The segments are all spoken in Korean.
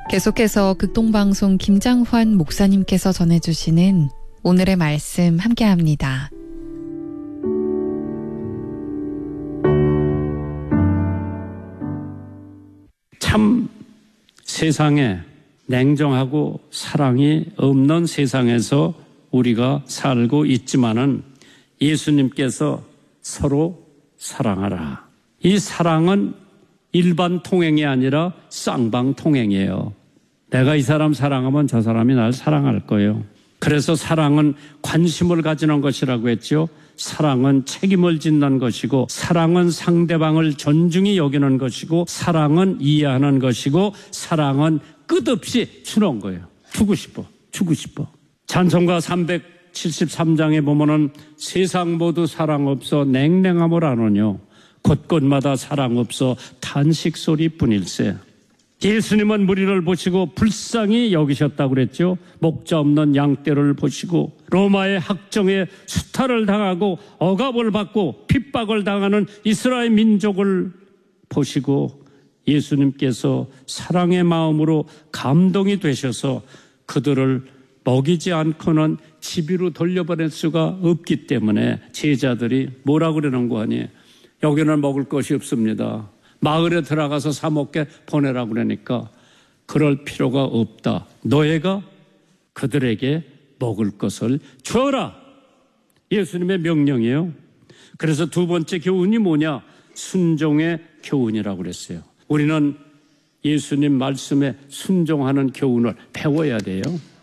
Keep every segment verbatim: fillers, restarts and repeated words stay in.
계속해서 극동방송 김장환 목사님께서 전해주시는 오늘의 말씀 함께합니다. 참 세상에 냉정하고 사랑이 없는 세상에서 우리가 살고 있지만은 예수님께서 서로 사랑하라. 이 사랑은 일반 통행이 아니라 쌍방 통행이에요. 내가 이 사람 사랑하면 저 사람이 날 사랑할 거예요. 그래서 사랑은 관심을 가지는 것이라고 했죠. 사랑은 책임을 짓는 것이고, 사랑은 상대방을 존중히 여기는 것이고, 사랑은 이해하는 것이고, 사랑은 끝없이 주는 거예요. 주고 싶어, 주고 싶어. 찬송가 삼백칠십삼 장에 보면은 세상 모두 사랑 없어 냉랭함을 아노뇨. 곳곳마다 사랑 없어 탄식 소리뿐일세. 예수님은 무리를 보시고 불쌍히 여기셨다고 그랬죠. 목자 없는 양떼를 보시고 로마의 학정에 수탈을 당하고 억압을 받고 핍박을 당하는 이스라엘 민족을 보시고 예수님께서 사랑의 마음으로 감동이 되셔서 그들을 먹이지 않고는 집으로 돌려보낼 수가 없기 때문에 제자들이 뭐라고 그러는 거 아니에요? 여기는 먹을 것이 없습니다. 마을에 들어가서 사 먹게 보내라고 그러니까 그럴 필요가 없다. 너희가 그들에게 먹을 것을 주어라. 예수님의 명령이에요. 그래서 두 번째 교훈이 뭐냐? 순종의 교훈이라고 그랬어요. 우리는 예수님 말씀에 순종하는 교훈을 배워야 돼요.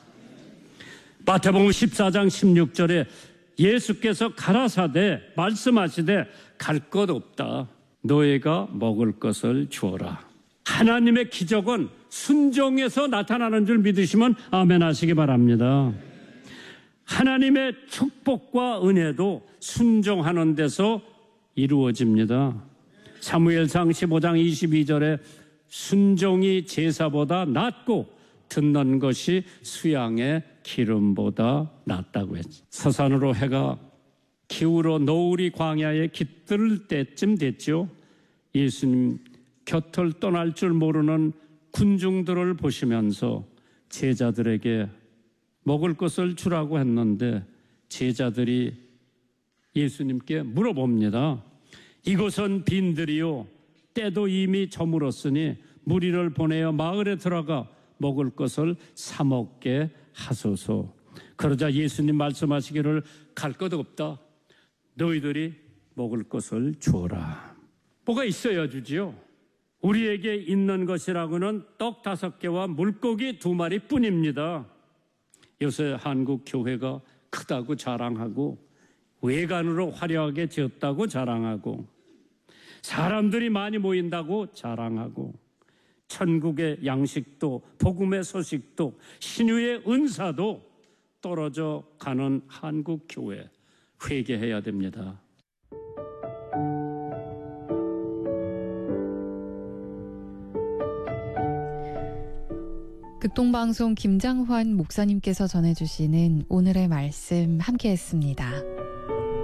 마태복음 십사 장 십육 절에 예수께서 가라사대 말씀하시되 갈 것 없다. 너희가 먹을 것을 주어라. 하나님의 기적은 순종에서 나타나는 줄 믿으시면 아멘 하시기 바랍니다. 하나님의 축복과 은혜도 순종하는 데서 이루어집니다. 사무엘상 십오 장 이십이 절에 순종이 제사보다 낫고 듣는 것이 수양의 기름보다 낫다고 했죠. 서산으로 해가 기울어 노을이 광야에 깃들 때쯤 됐죠. 예수님 곁을 떠날 줄 모르는 군중들을 보시면서 제자들에게 먹을 것을 주라고 했는데 제자들이 예수님께 물어봅니다. 이곳은 빈들이요 때도 이미 저물었으니 무리를 보내어 마을에 들어가 먹을 것을 사 먹게 하소서. 그러자 예수님 말씀하시기를 갈 것 없다. 너희들이 먹을 것을 주어라. 뭐가 있어야 주지요. 우리에게 있는 것이라고는 떡 다섯 개와 물고기 두 마리 뿐입니다. 요새 한국 교회가 크다고 자랑하고 외관으로 화려하게 지었다고 자랑하고 사람들이 많이 모인다고 자랑하고 천국의 양식도 복음의 소식도 신유의 은사도 떨어져 가는 한국 교회 회개해야 됩니다. 극동방송 김장환 목사님께서 전해주시는 오늘의 말씀 함께했습니다.